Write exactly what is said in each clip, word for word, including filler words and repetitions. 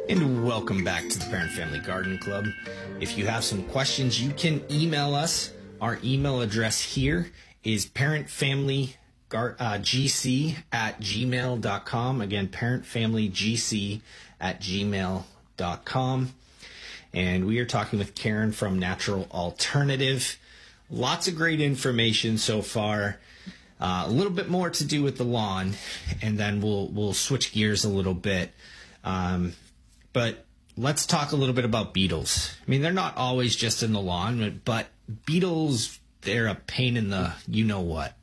And welcome back to the Parent Family Garden Club. If you have some questions, you can email us. Our email address here is parentfamilygc at gmail dot com. Again, parentfamilygc at gmail dot com. And we are talking with Karen from Natural Alternative. Lots of great information so far. Uh, a little bit more to do with the lawn, and then we'll we'll switch gears a little bit. Um, But let's talk a little bit about beetles. I mean, they're not always just in the lawn, but beetles, they're a pain in the you-know-what.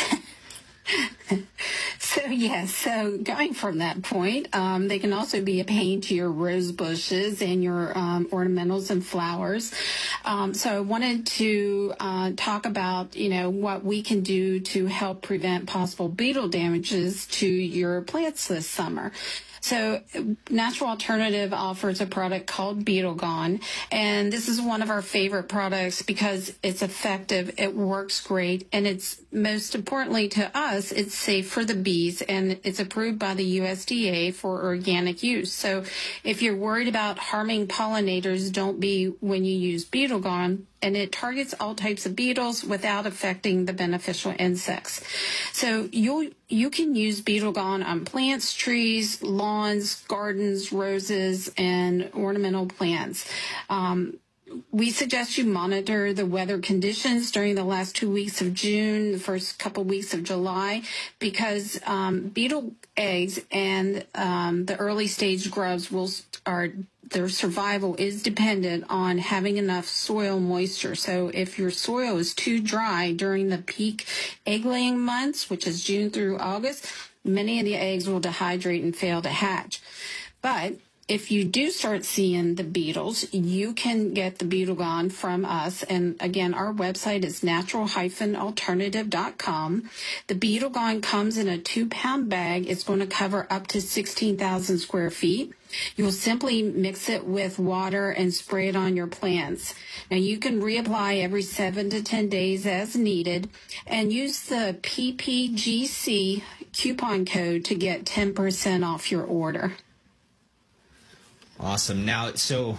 So, yes, so going from that point, um, they can also be a pain to your rose bushes and your um, ornamentals and flowers. Um, so I wanted to uh, talk about, you know, what we can do to help prevent possible beetle damages to your plants this summer. So Natural Alternative offers a product called Beetle Gone, and this is one of our favorite products because it's effective, it works great, and it's most importantly to us, it's safe for the bees, and it's approved by the U S D A for organic use. So if you're worried about harming pollinators, don't be when you use Beetle Gone. And it targets all types of beetles without affecting the beneficial insects. So you you can use Beetle Gone on plants, trees, lawns, gardens, roses, and ornamental plants. Um, we suggest you monitor the weather conditions during the last two weeks of June, the first couple weeks of July, because um, beetle eggs and um, the early stage grubs will are their survival is dependent on having enough soil moisture. So if your soil is too dry during the peak egg laying months, which is June through August, many of the eggs will dehydrate and fail to hatch. But if you do start seeing the beetles, you can get the Beetle Gone from us. And again, our website is natural alternative dot com. The Beetle Gone comes in a two-pound bag. It's going to cover up to sixteen thousand square feet. You'll simply mix it with water and spray it on your plants. Now, you can reapply every seven to ten days as needed, and use the P P G C coupon code to get ten percent off your order. Awesome. Now, so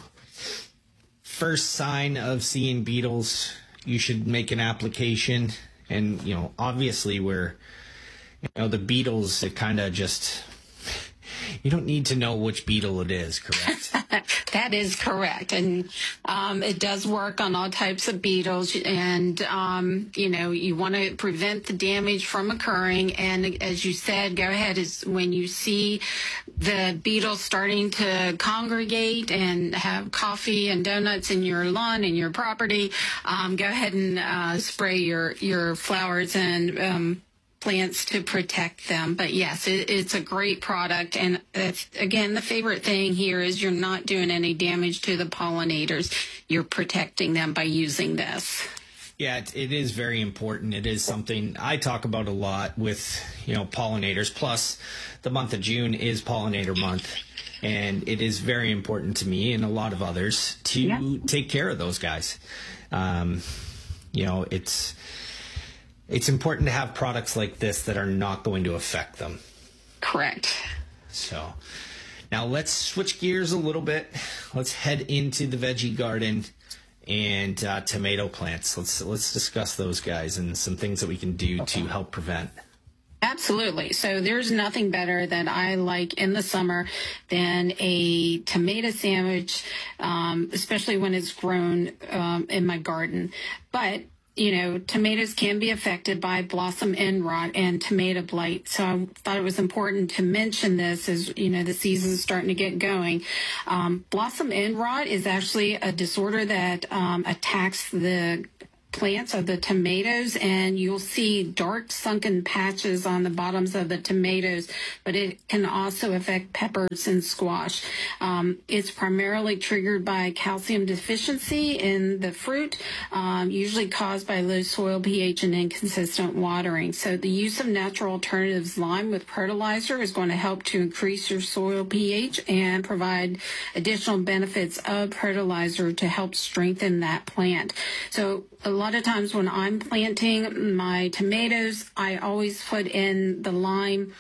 first sign of seeing beetles, you should make an application. And, you know, obviously we're, you know, the beetles, it kind of just, you don't need to know which beetle it is, correct? That is correct. And um, it does work on all types of beetles. And, um, you know, you want to prevent the damage from occurring. And as you said, go ahead is when you see the beetles starting to congregate and have coffee and donuts in your lawn and your property, um, go ahead and uh, spray your, your flowers and um plants to protect them. But yes, it, it's a great product. And it's, again, the favorite thing here is you're not doing any damage to the pollinators. You're protecting them by using this. Yeah, it, it is very important. It is something I talk about a lot with, you know, pollinators. Plus, the month of June is pollinator month. And it is very important to me and a lot of others to yeah. take care of those guys. Um, you know, it's... It's important to have products like this that are not going to affect them. Correct. So now let's switch gears a little bit. Let's head into the veggie garden and uh, tomato plants. Let's let's discuss those guys and some things that we can do okay. to help prevent. Absolutely. So there's nothing better that I like in the summer than a tomato sandwich, um, especially when it's grown um, in my garden. But you know, tomatoes can be affected by blossom end rot and tomato blight. So I thought it was important to mention this as, you know, the season's starting to get going. Um, blossom end rot is actually a disorder that um, attacks the plants of the tomatoes, and you'll see dark sunken patches on the bottoms of the tomatoes, but it can also affect peppers and squash. Um, it's primarily triggered by calcium deficiency in the fruit, um, usually caused by low soil pH and inconsistent watering. So the use of Natural Alternatives lime with fertilizer is going to help to increase your soil pH and provide additional benefits of fertilizer to help strengthen that plant. So a lot of times when I'm planting my tomatoes, I always put in the lime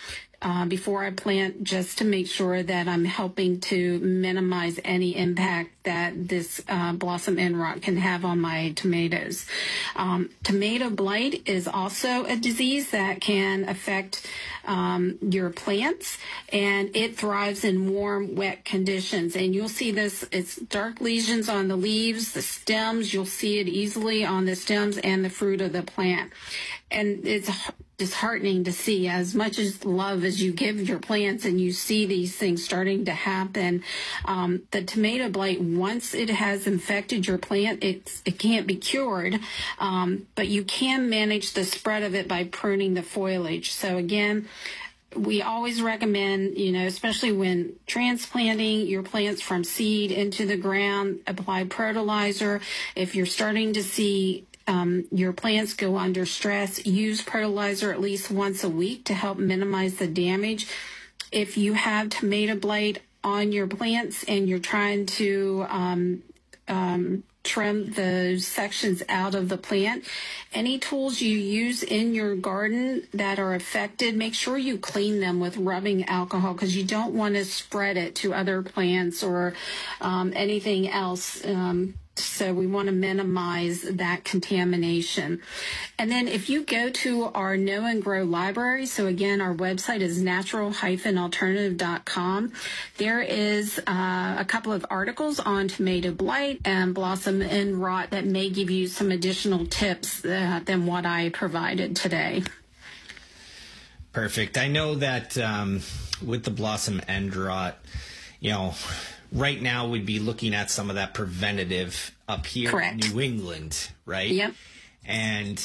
uh, before I plant, just to make sure that I'm helping to minimize any impact that this uh, blossom end rot can have on my tomatoes. Um, tomato blight is also a disease that can affect um, your plants, and it thrives in warm, wet conditions. And you'll see this, it's dark lesions on the leaves, the stems. You'll see it easily on the stems and the fruit of the plant. And it's disheartening to see, as much as love as you give your plants and you see these things starting to happen. Um, the tomato blight, once it has infected your plant, it's, it can't be cured, um, but you can manage the spread of it by pruning the foliage. So again, we always recommend, you know, especially when transplanting your plants from seed into the ground, apply fertilizer. If you're starting to see Um, your plants go under stress, use fertilizer at least once a week to help minimize the damage. If you have tomato blight on your plants and you're trying to um, um, trim those sections out of the plant, any tools you use in your garden that are affected, make sure you clean them with rubbing alcohol, because you don't want to spread it to other plants or um, anything else. Um, So we want to minimize that contamination. And then if you go to our Know and Grow library, so again, our website is natural dash alternative dot com. There is uh, a couple of articles on tomato blight and blossom end rot that may give you some additional tips uh, than what I provided today. Perfect. I know that um, with the blossom end rot, you know, right now we'd be looking at some of that preventative up here Correct. in New England, right? Yep. And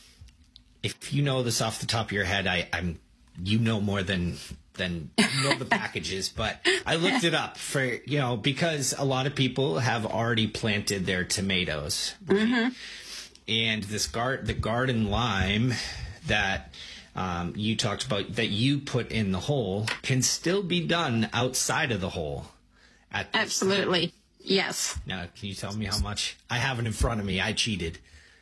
if you know this off the top of your head, I, I'm you know more than than you know the packages, but I looked it up for, you know, because a lot of people have already planted their tomatoes, right? Mm-hmm. And this guard the garden lime that um, you talked about that you put in the hole can still be done outside of the hole. Absolutely. Time. Yes. Now, can you tell me how much? I have it in front of me. I cheated.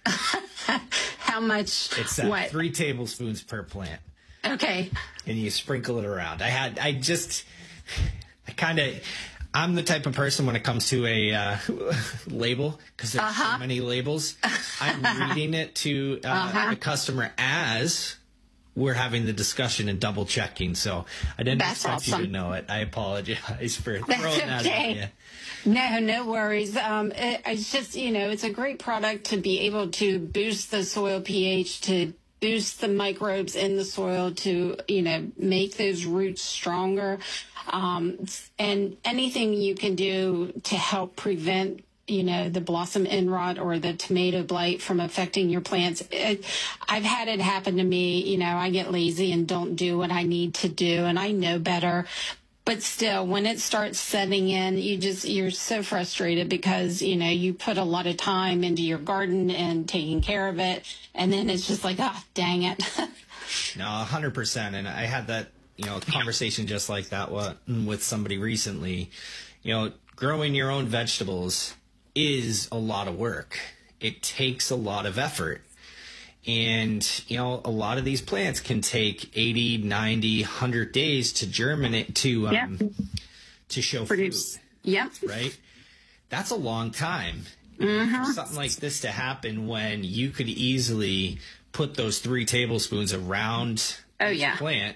How much? It's uh, what? three tablespoons per plant. Okay. And you sprinkle it around. I had, I just, I kind of, I'm the type of person when it comes to a uh, label, because there's uh-huh. so many labels, I'm reading it to uh, uh-huh. the customer as we're having the discussion and double checking. So I didn't That's expect awesome. you to know it. I apologize for That's throwing that okay. at you. No, no worries. Um, it, it's just, you know, it's a great product to be able to boost the soil pH, to boost the microbes in the soil, to, you know, make those roots stronger. Um, and anything you can do to help prevent, you know, the blossom end rot or the tomato blight from affecting your plants. It, I've had it happen to me. You know, I get lazy and don't do what I need to do, and I know better. But still, when it starts setting in, you just, you're so frustrated because, you know, you put a lot of time into your garden and taking care of it. And then it's just like, ah, oh, dang it. No, one hundred percent. And I had that, you know, conversation just like that with somebody recently. You know, growing your own vegetables is a lot of work. It takes a lot of effort. And, you know, a lot of these plants can take eighty, ninety, one hundred days to germinate, to um, yeah. to show Produce. fruit. Yep. Right? That's a long time. Mm-hmm. For something like this to happen when you could easily put those three tablespoons around oh, yeah. the plant,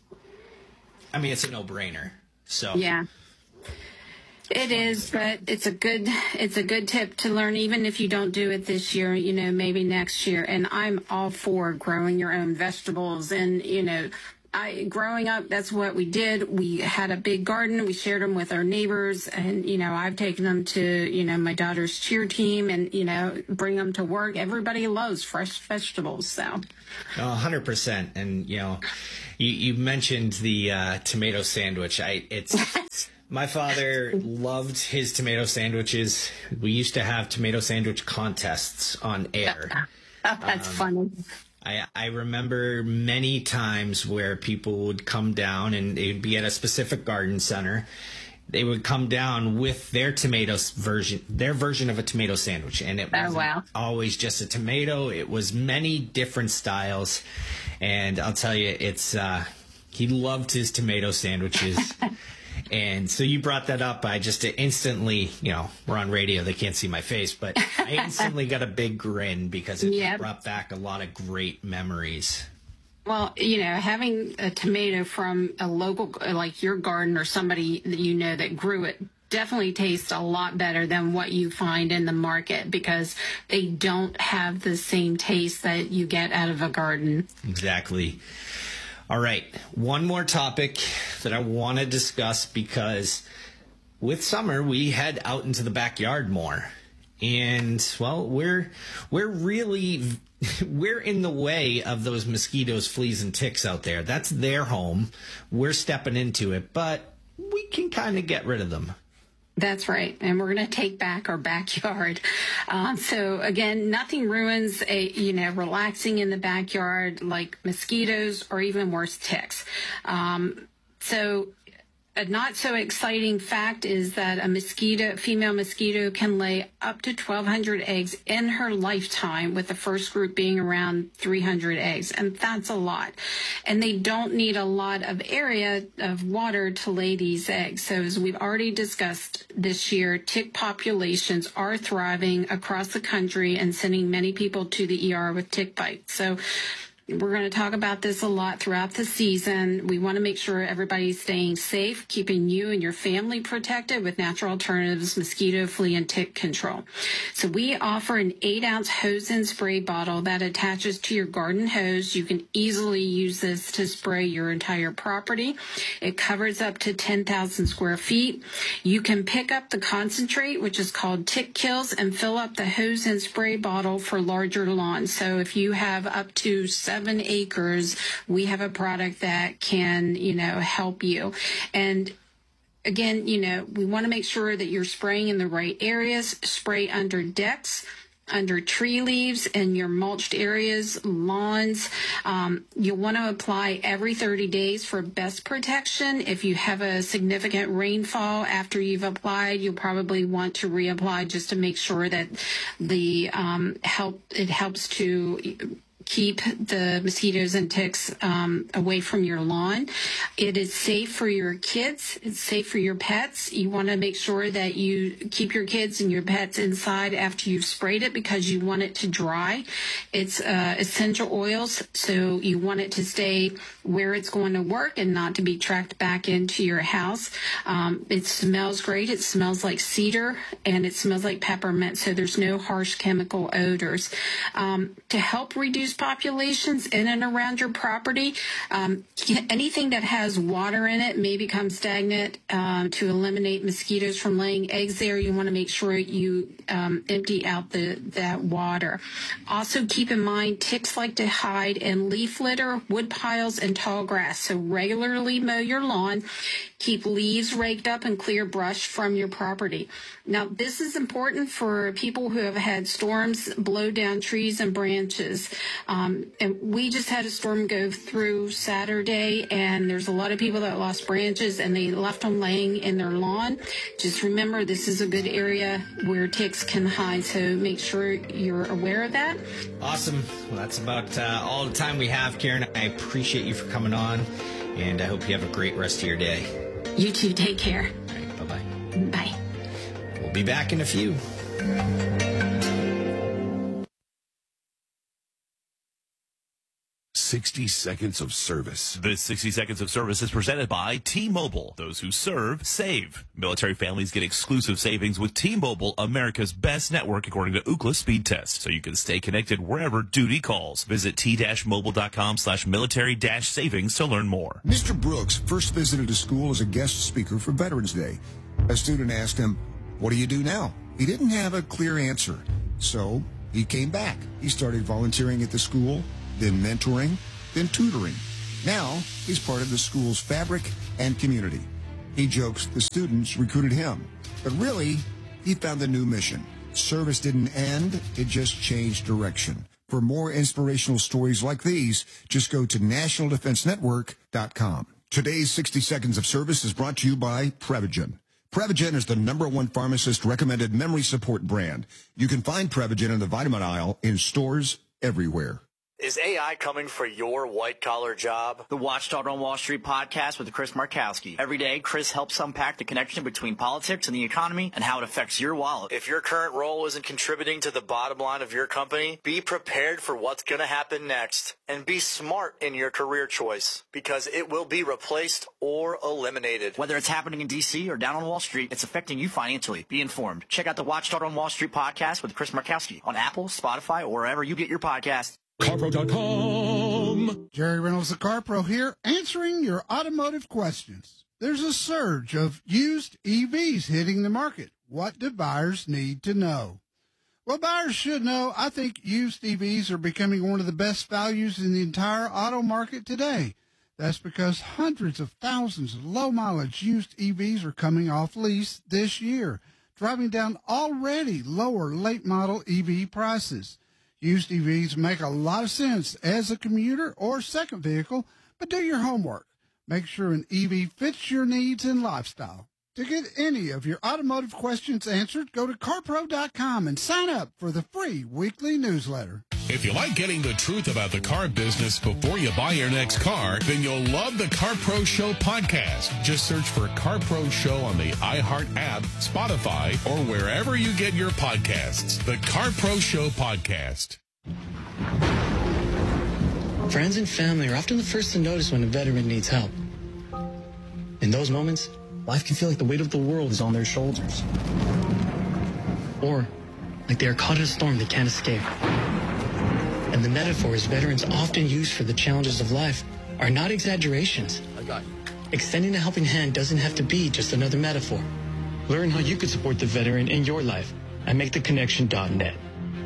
I mean, it's a no-brainer. So yeah. It is, but it's a good it's a good tip to learn, even if you don't do it this year, you know, maybe next year. And I'm all for growing your own vegetables. And, you know, I growing up, that's what we did. We had a big garden. We shared them with our neighbors. And, you know, I've taken them to, you know, my daughter's cheer team and, you know, bring them to work. Everybody loves fresh vegetables. So one hundred percent. And, you know, you, you mentioned the uh, tomato sandwich. I It's... My father loved his tomato sandwiches. We used to have tomato sandwich contests on air. Oh, that's um, funny. I, I remember many times where people would come down, and it would be at a specific garden center. They would come down with their tomato version, their version of a tomato sandwich, and it wasn't oh, wow. always just a tomato. It was many different styles, and I'll tell you, it's uh, He loved his tomato sandwiches. And so you brought that up. I just instantly, you know, we're on radio. They can't see my face, but I instantly got a big grin because it yep. brought back a lot of great memories. Well, you know, having a tomato from a local, like your garden or somebody that you know that grew it, definitely tastes a lot better than what you find in the market because they don't have the same taste that you get out of a garden. Exactly. All right. One more topic that I want to discuss because with summer, we head out into the backyard more. And, well, we're we're really we're in the way of those mosquitoes, fleas, and ticks out there. That's their home. We're stepping into it, but we can kind of get rid of them. That's right. And we're going to take back our backyard. Um, so again, nothing ruins a, you know, relaxing in the backyard like mosquitoes or even worse, ticks. Um, so a not so exciting fact is that a mosquito, female mosquito can lay up to twelve hundred eggs in her lifetime, with the first group being around three hundred eggs. And that's a lot. And they don't need a lot of area of water to lay these eggs. So as we've already discussed this year, tick populations are thriving across the country and sending many people to the E R with tick bites. So we're going to talk about this a lot throughout the season. We want to make sure everybody's staying safe, keeping you and your family protected with natural alternatives, mosquito, flea, and tick control. So we offer an eight-ounce hose and spray bottle that attaches to your garden hose. You can easily use this to spray your entire property. It covers up to ten thousand square feet. You can pick up the concentrate, which is called Tick Kills, and fill up the hose and spray bottle for larger lawns. So if you have up to seven acres, we have a product that can, you know, help you. And again, you know, we want to make sure that you're spraying in the right areas. Spray under decks, under tree leaves, and your mulched areas, lawns. Um, you'll want to apply every thirty days for best protection. If you have a significant rainfall after you've applied, you'll probably want to reapply just to make sure that the um, help it helps to keep the mosquitoes and ticks um, away from your lawn. It is safe for your kids. It's safe for your pets. You want to make sure that you keep your kids and your pets inside after you've sprayed it because you want it to dry. It's uh, essential oils, so you want it to stay where it's going to work and not to be tracked back into your house. Um, it smells great. It smells like cedar and it smells like peppermint, so there's no harsh chemical odors. Um, to help reduce populations in and around your property, um, anything that has water in it may become stagnant. Um, to eliminate mosquitoes from laying eggs there, you want to make sure you um, empty out the that water. Also keep in mind, ticks like to hide in leaf litter, wood piles, and tall grass. So regularly mow your lawn. Keep leaves raked up and clear brush from your property. Now, this is important for people who have had storms blow down trees and branches. Um, and we just had a storm go through Saturday, and there's a lot of people that lost branches and they left them laying in their lawn. Just remember, this is a good area where ticks can hide, so make sure you're aware of that. Awesome. Well, that's about uh, all the time we have, Karen. I appreciate you for coming on, and I hope you have a great rest of your day. You too. Take care. All right. Bye-bye. Bye. We'll be back in a few. sixty seconds of service. This sixty seconds of service is presented by T-Mobile. Those who serve, save. Military families get exclusive savings with T-Mobile, America's best network according to Ookla speed test, so you can stay connected wherever duty calls. Visit t-mobile.com slash military dash savings to learn more. Mister Brooks first visited a school as a guest speaker for Veterans Day. A student asked him, "What do you do now?" He didn't have a clear answer, so he came back. He started volunteering at the school, then mentoring, then tutoring. Now, he's part of the school's fabric and community. He jokes the students recruited him, but really, he found a new mission. Service didn't end, it just changed direction. For more inspirational stories like these, just go to national defense network dot com. Today's sixty seconds of service is brought to you by Prevagen. Prevagen is the number one pharmacist-recommended memory support brand. You can find Prevagen in the vitamin aisle in stores everywhere. Is A I coming for your white-collar job? The Watchdog on Wall Street podcast with Chris Markowski. Every day, Chris helps unpack the connection between politics and the economy and how it affects your wallet. If your current role isn't contributing to the bottom line of your company, be prepared for what's going to happen next. And be smart in your career choice, because it will be replaced or eliminated. Whether it's happening in D C or down on Wall Street, it's affecting you financially. Be informed. Check out the Watchdog on Wall Street podcast with Chris Markowski on Apple, Spotify, or wherever you get your podcasts. CarPro dot com. Jerry Reynolds, the CarPro here, answering your automotive questions. There's a surge of used E Vs hitting the market. What do buyers need to know? Well, buyers should know. I think used E Vs are becoming one of the best values in the entire auto market today. That's because hundreds of thousands of low-mileage used E Vs are coming off lease this year, driving down already lower late-model E V prices. Used E Vs make a lot of sense as a commuter or second vehicle, but do your homework. Make sure an E V fits your needs and lifestyle. To get any of your automotive questions answered, go to CarPro dot com and sign up for the free weekly newsletter. If you like getting the truth about the car business before you buy your next car, then you'll love the CarPro Show podcast. Just search for CarPro Show on the iHeart app, Spotify, or wherever you get your podcasts. The CarPro Show podcast. Friends and family are often the first to notice when a veteran needs help. In those moments, life can feel like the weight of the world is on their shoulders. Or like they are caught in a storm they can't escape. And the metaphors veterans often use for the challenges of life are not exaggerations. I got you. Extending a helping hand doesn't have to be just another metaphor. Learn how you could support the veteran in your life at make the connection dot net.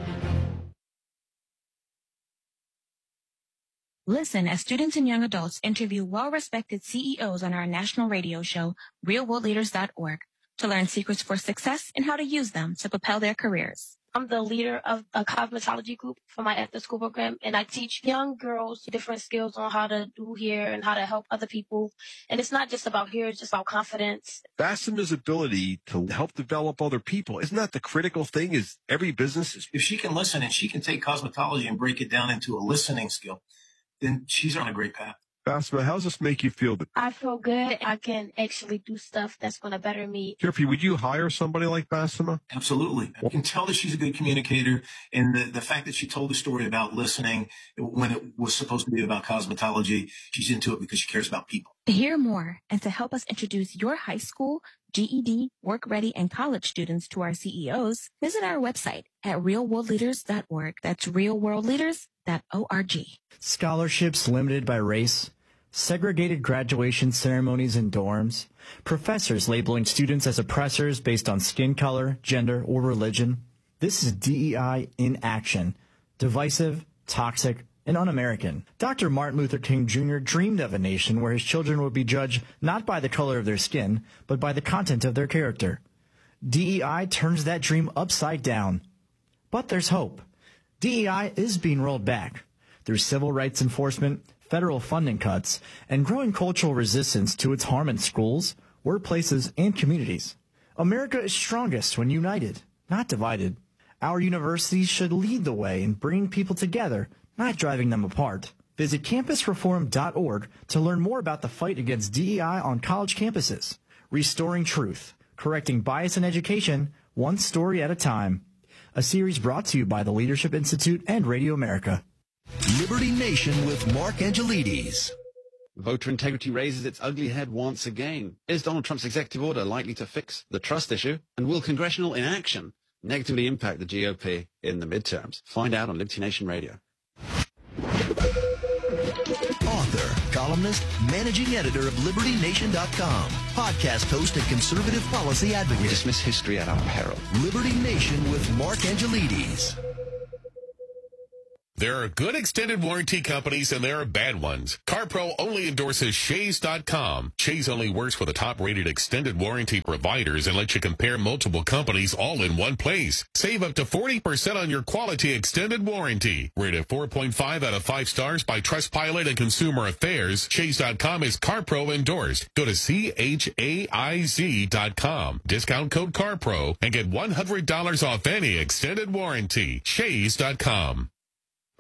Listen as students and young adults interview well-respected C E Os on our national radio show, real world leaders dot org, to learn secrets for success and how to use them to propel their careers. I'm the leader of a cosmetology group for my after-school program, and I teach young girls different skills on how to do hair and how to help other people. And it's not just about hair, it's just about confidence. Bassema's ability to help develop other people, isn't that the critical thing? Is every business is... If she can listen and she can take cosmetology and break it down into a listening skill, then she's on a great path. Bassema, how does this make you feel? I feel good. I can actually do stuff that's going to better me. Jeffrey, would you hire somebody like Bassema? Absolutely. I can tell that she's a good communicator. And the, the fact that she told the story about listening when it was supposed to be about cosmetology, she's into it because she cares about people. To hear more and to help us introduce your high school, G E D, work-ready, and college students to our C E Os, visit our website at real world leaders dot org. That's real world leaders dot org. Scholarships limited by race, segregated graduation ceremonies and dorms, professors labeling students as oppressors based on skin color, gender, or religion. This is D E I in action. Divisive, toxic, and un-American. Doctor Martin Luther King Junior dreamed of a nation where his children would be judged not by the color of their skin, but by the content of their character. D E I turns that dream upside down. But there's hope. D E I is being rolled back through civil rights enforcement, federal funding cuts, and growing cultural resistance to its harm in schools, workplaces, and communities. America is strongest when united, not divided. Our universities should lead the way in bringing people together, not driving them apart. Visit campus reform dot org to learn more about the fight against D E I on college campuses. Restoring truth, correcting bias in education, one story at a time. A series brought to you by the Leadership Institute and Radio America. Liberty Nation with Mark Angelides. Voter integrity raises its ugly head once again. Is Donald Trump's executive order likely to fix the trust issue? And will congressional inaction negatively impact the G O P in the midterms? Find out on Liberty Nation Radio. Author, columnist, managing editor of Liberty Nation dot com, podcast host and conservative policy advocate. We dismiss history at our peril. Liberty Nation with Mark Angelides. There are good extended warranty companies and there are bad ones. CarPro only endorses Shays dot com. Shays only works with the top-rated extended warranty providers and lets you compare multiple companies all in one place. Save up to forty percent on your quality extended warranty. Rated four point five out of five stars by Trustpilot and Consumer Affairs, Shays dot com is CarPro endorsed. Go to C H A I Z dot com. Discount code CarPro and get one hundred dollars off any extended warranty. Shays dot com.